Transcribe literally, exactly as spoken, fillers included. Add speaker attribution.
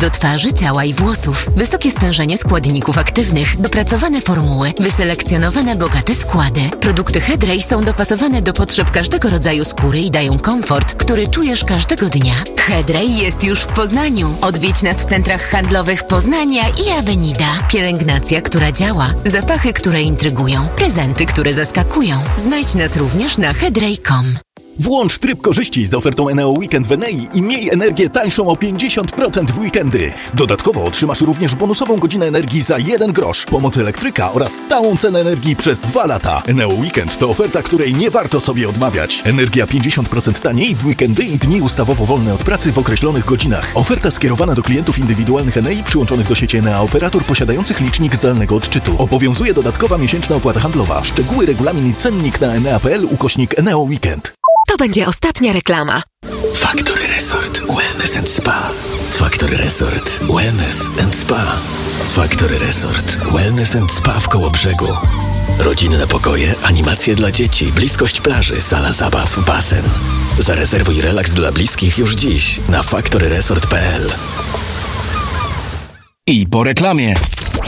Speaker 1: do twarzy, ciała i włosów. Wysokie stężenie składników aktywnych, dopracowane formuły, wyselekcjonowane bogate składy. Produkty Headray są dopasowane do potrzeb każdego rodzaju skóry i dają komfort, który czujesz każdego dnia. Headray jest już w Poznaniu. Odwiedź nas w centrach handlowych Poznania i Avenida. Pielęgnacja, która działa. Zapachy, które intrygują. Prezenty, które zaskakują. Znajdź nas również na headray kropka com.
Speaker 2: Włącz tryb korzyści z ofertą Eneo Weekend w Enei i miej energię tańszą o pięćdziesiąt procent w weekendy. Dodatkowo otrzymasz również bonusową godzinę energii za jeden grosz, pomoc elektryka oraz stałą cenę energii przez dwa lata. Eneo Weekend to oferta, której nie warto sobie odmawiać. Energia pięćdziesiąt procent taniej w weekendy i dni ustawowo wolne od pracy w określonych godzinach. Oferta skierowana do klientów indywidualnych Enei przyłączonych do sieci Enea operator posiadających licznik zdalnego odczytu. Obowiązuje dodatkowa miesięczna opłata handlowa. Szczegóły, regulamin i cennik na enea.pl ukośnik Eneo Weekend.
Speaker 3: To będzie ostatnia reklama.
Speaker 4: Factory Resort Wellness and Spa. Factory Resort Wellness and Spa. Factory Resort Wellness and Spa w Kołobrzegu. Rodzinne pokoje, animacje dla dzieci, bliskość plaży, sala zabaw, basen. Zarezerwuj relaks dla bliskich już dziś na factory resort kropka p l.
Speaker 5: I po reklamie.